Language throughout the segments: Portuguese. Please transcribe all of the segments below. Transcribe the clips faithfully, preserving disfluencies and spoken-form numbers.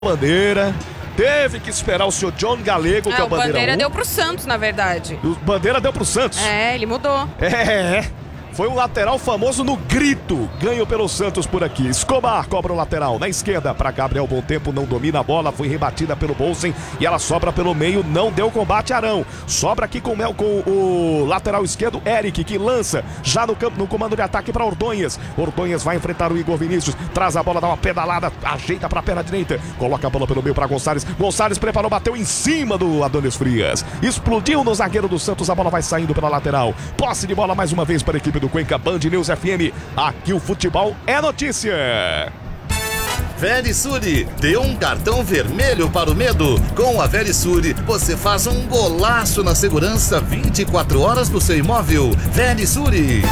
Bandeira, teve que esperar o senhor John Galego, é, que é o Bandeira Bandeira um. deu pro Santos, na verdade. O Bandeira deu pro Santos. É, ele mudou. É, foi um lateral famoso no grito, ganho pelo Santos por aqui. Escobar cobra o lateral na esquerda para Gabriel Bom Tempo, não domina a bola, foi rebatida pelo Bolsen e ela sobra pelo meio, não deu combate Arão. Sobra aqui com, com o lateral esquerdo, Eric, que lança já no campo, no comando de ataque para Ordonhas. Ordonhas vai enfrentar o Igor Vinícius, traz a bola, dá uma pedalada, ajeita para a perna direita, coloca a bola pelo meio para Gonçalves. Gonçalves preparou, bateu em cima do Adonis Frias. Explodiu no zagueiro do Santos, a bola vai saindo pela lateral. Posse de bola mais uma vez para a equipe do Cuenca. Band News F M, aqui o futebol é notícia. Verisure, dê um cartão vermelho para o medo. Com a Verisure, você faz um golaço na segurança vinte e quatro horas do seu imóvel. Verisure.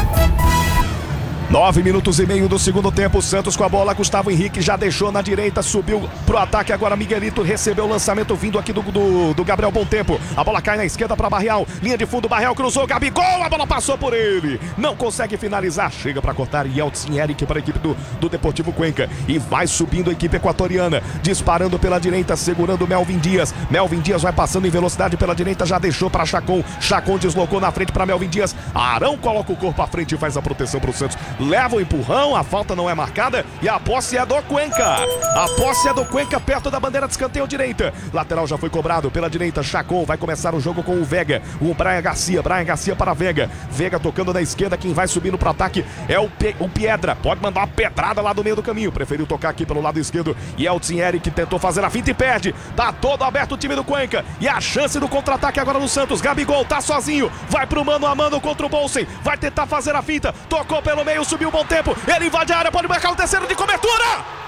Nove minutos e meio do segundo tempo, Santos com a bola, Gustavo Henrique já deixou na direita, subiu pro ataque, agora Miguelito recebeu o lançamento vindo aqui do, do, do Gabriel Bom Tempo, a bola cai na esquerda para Barreal, linha de fundo, Barreal cruzou, Gabigol, a bola passou por ele, não consegue finalizar, chega para cortar Yeltsin Eric para a equipe do, do Deportivo Cuenca, e vai subindo a equipe equatoriana, disparando pela direita, segurando Melvin Dias, Melvin Dias vai passando em velocidade pela direita, já deixou para Chacon, Chacon deslocou na frente para Melvin Dias, Arão coloca o corpo à frente e faz a proteção para o Santos, leva o empurrão, a falta não é marcada e a posse é do Cuenca. A posse é do Cuenca perto da bandeira de escanteio direita. Lateral já foi cobrado pela direita, Chacon vai começar o jogo com o Vega, o Brian Garcia, Brian Garcia para Vega, Vega tocando na esquerda, quem vai subindo para o ataque é o, Pe o Piedra, pode mandar uma pedrada lá do meio do caminho, preferiu tocar aqui pelo lado esquerdo e Yeltsin Eric tentou fazer a finta e perde, tá todo aberto o time do Cuenca e a chance do contra-ataque agora no Santos, Gabigol tá sozinho, vai pro mano a mano contra o Bolsen, vai tentar fazer a finta, tocou pelo meio, subiu o Bom Tempo, ele invade a área, pode marcar o terceiro de cobertura!